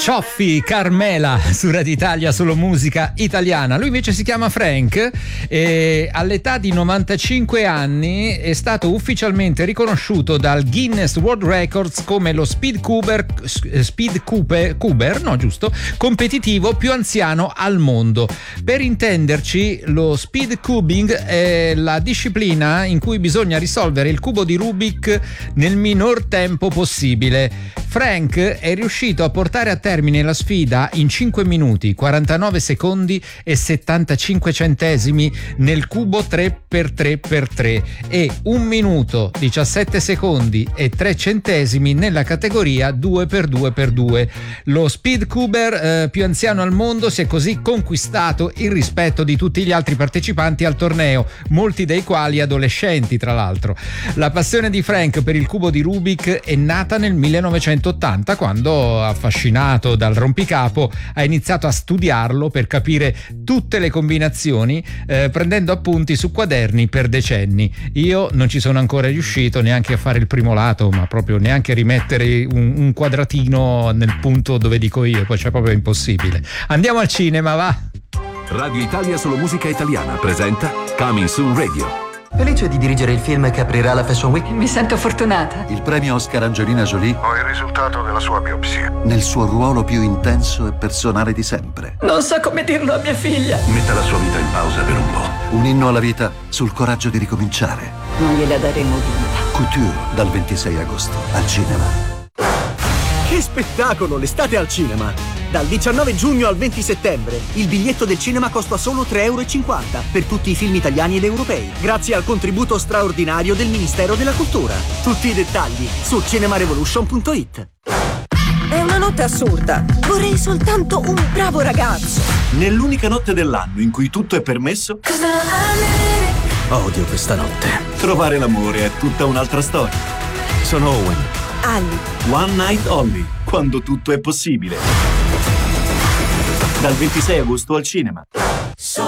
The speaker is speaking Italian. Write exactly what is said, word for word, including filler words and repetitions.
Cioffi, Carmela su Radio Italia, solo musica italiana. Lui invece si chiama Frank e all'età di novantacinque anni è stato ufficialmente riconosciuto dal Guinness World Records come lo speed cuber, speed cuber, cuber no giusto, competitivo più anziano al mondo. Per intenderci, lo speed cubing è la disciplina in cui bisogna risolvere il cubo di Rubik nel minor tempo possibile. Frank è riuscito a portare a termine la sfida in cinque minuti, quarantanove secondi e settantacinque centesimi nel cubo tre per tre per tre e un minuto, diciassette secondi e tre centesimi nella categoria due per due per due. Lo speed cuber eh, più anziano al mondo si è così conquistato il rispetto di tutti gli altri partecipanti al torneo, molti dei quali adolescenti tra l'altro. La passione di Frank per il cubo di Rubik è nata nel millenovecentottanta, quando, affascinato dal rompicapo, ha iniziato a studiarlo per capire tutte le combinazioni, eh, prendendo appunti su quaderni per decenni. Io non ci sono ancora riuscito neanche a fare il primo lato, ma proprio neanche a rimettere un, un quadratino nel punto dove dico io, poi c'è proprio impossibile. Andiamo al cinema, va! Radio Italia Solo Musica Italiana presenta Coming Soon Radio. Felice di dirigere il film che aprirà la Fashion Week. Mi sento fortunata. Il premio Oscar Angelina Jolie. Ho il risultato della sua biopsia. Nel suo ruolo più intenso e personale di sempre. Non so come dirlo a mia figlia. Metta la sua vita in pausa per un po'. Un inno alla vita sul coraggio di ricominciare. Non gliela daremo vinta. Couture, dal ventisei agosto, al cinema. Che spettacolo, l'estate al cinema! Dal diciannove giugno al venti settembre il biglietto del cinema costa solo tre e cinquanta euro per tutti i film italiani ed europei, grazie al contributo straordinario del Ministero della Cultura. Tutti i dettagli su cinemarevolution punto it. È una notte assurda. Vorrei soltanto un bravo ragazzo. Nell'unica notte dell'anno in cui tutto è permesso, odio questa notte. Trovare l'amore è tutta un'altra storia. Sono Owen. Ali. One Night Only, quando tutto è possibile. Dal ventisei agosto al cinema.